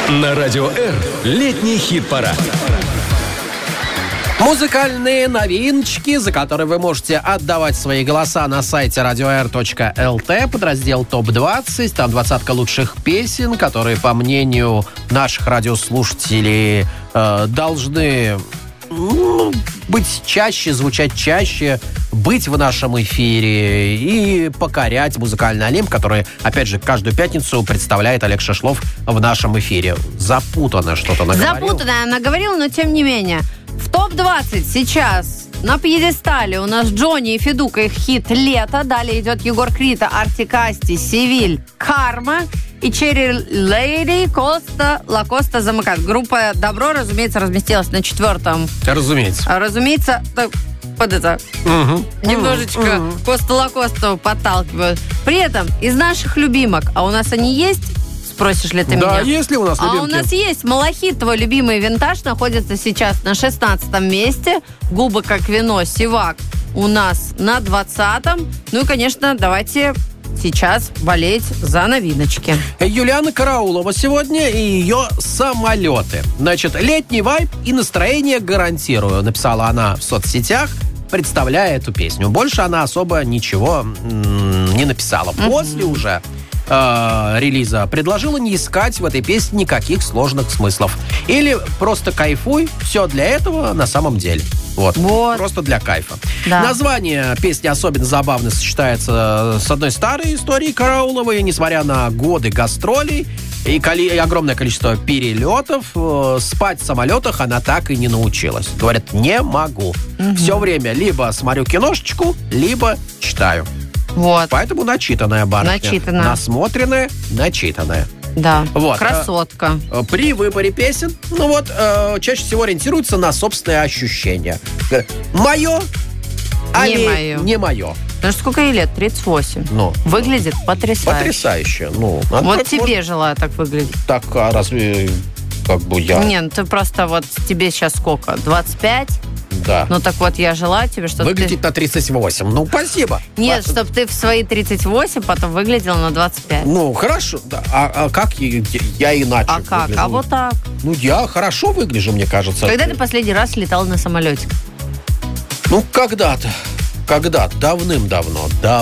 На Радио Р летний хит-парад. Музыкальные новиночки, за которые вы можете отдавать свои голоса на сайте radio.r.lt, подраздел ТОП-20. Там 20 лучших песен, которые, по мнению наших радиослушателей, должны быть чаще, звучать чаще, быть в нашем эфире и покорять музыкальный Олимп, который, опять же, каждую пятницу представляет Олег Шишлов в нашем эфире. Запутанно что-то наговорил. Запутанно наговорил, но тем не менее. В ТОП-20 сейчас на пьедестале у нас Джонни и Федука, их хит «Лето». Далее идет Егор Крида, Артик Асти, «Севиль», «Карма». И Черри Лейди, Коста, Лакоста замыкает. Группа «Добро», разумеется, разместилась на 4-м. Разумеется, так, под это, немножечко Коста Лакосту подталкивают. При этом из наших любимок, а у нас они есть? Спросишь ли ты меня? Да, есть ли у нас любимки? А у нас есть. Малахит, твой любимый винтаж, находится сейчас на 16-м месте. Губы как вино, Сивак у нас на 20-м. Ну и, конечно, давайте сейчас болеть за новиночки. Юлиана Караулова сегодня и ее «Самолеты». Значит, летний вайб и настроение гарантирую, написала она в соцсетях, представляя эту песню. Больше она особо ничего не написала. После уже релиза предложила не искать в этой песне никаких сложных смыслов. Или просто кайфуй, все для этого на самом деле. Вот. Просто для кайфа. Да. Название песни особенно забавно сочетается с одной старой историей Карауловой, несмотря на годы гастролей и огромное количество перелетов. Спать в самолетах она так и не научилась. Говорят, не могу. Все время либо смотрю киношечку, либо читаю. Вот. Поэтому начитанная барышня. Начитанная. Насмотренная, начитанная. Да, вот. Красотка. При выборе песен, чаще всего ориентируются на собственные ощущения. Мое, не мое. Ну, сколько ей лет? 38. Ну, выглядит потрясающе. Потрясающе. Вот тебе желаю так выглядеть. Так, а разве как бы я... Нет, ты просто вот тебе сейчас сколько? 25? Да. Ну так вот, я желаю тебе, чтобы выглядеть на 38. Ну, спасибо. Нет, чтобы ты в свои 38 потом выглядела на 25. Ну, хорошо. Да. А как я иначе как? выгляжу? А вот так. Ну, я хорошо выгляжу, мне кажется. Когда ты последний раз летал на самолете? Ну, когда-то. Давным-давно.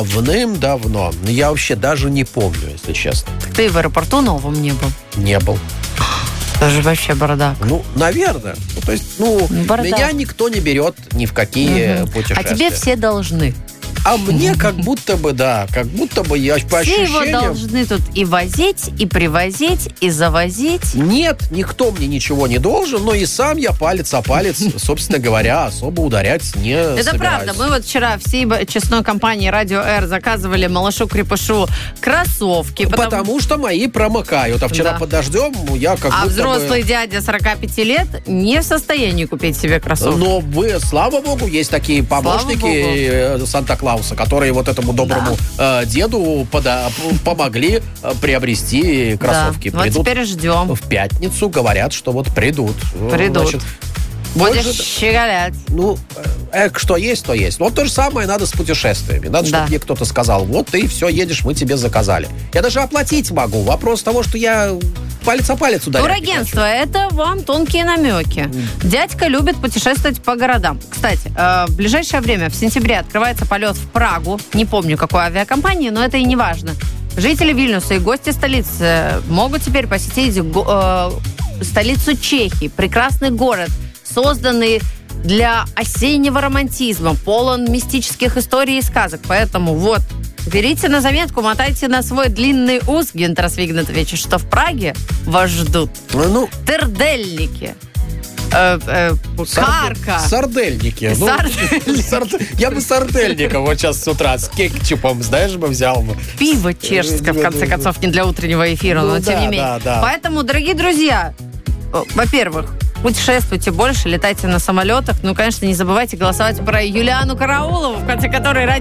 Я вообще даже не помню, если честно. Ты в аэропорту новом не был? Не был. Даже вообще бардак. Ну, наверное. Меня никто не берет ни в какие путешествия. А тебе все должны. А мне как будто бы я по ощущениям... Все его должны тут и возить, и привозить, и завозить. Нет, никто мне ничего не должен, но и сам я палец о палец, собственно говоря, особо ударять не собираюсь. Это правда. Мы вот вчера всей честной компании Радио Р заказывали малышу-крепышу кроссовки. Потому что мои промокают. А вчера под дождем я как будто взрослый дядя 45 лет не в состоянии купить себе кроссовки. Но слава богу, есть такие помощники Санта-Клауса, которые вот этому доброму деду помогли приобрести кроссовки. Да. Вот теперь ждем. В пятницу говорят, что вот придут. Значит, будешь щеголять. Что есть, то есть. Вот то же самое надо с путешествиями. Надо, чтобы мне кто-то сказал, вот ты все едешь, мы тебе заказали. Я даже оплатить могу. Вопрос того, что я палец о палец ударю. Турагентство, это вам тонкие намеки. Дядька любит путешествовать по городам. Кстати, в ближайшее время, в сентябре, открывается полет в Прагу. Не помню, какой авиакомпании, но это и не важно. Жители Вильнюса и гости столицы могут теперь посетить столицу Чехии. Прекрасный город, созданный для осеннего романтизма, полон мистических историй и сказок. Поэтому берите на заметку, мотайте на свой длинный ус, Гинтерас Вигнатович, что в Праге вас ждут тердельники. Карка. Сардельники. Я бы сардельника вот сейчас с утра с кетчупом, знаешь, бы взял бы. Пиво чешское, в конце концов, не для утреннего эфира, но тем не менее. Поэтому, дорогие друзья, во-первых, путешествуйте больше, летайте на самолетах. Ну, конечно, не забывайте голосовать про Юлиану Караулову, в конце которой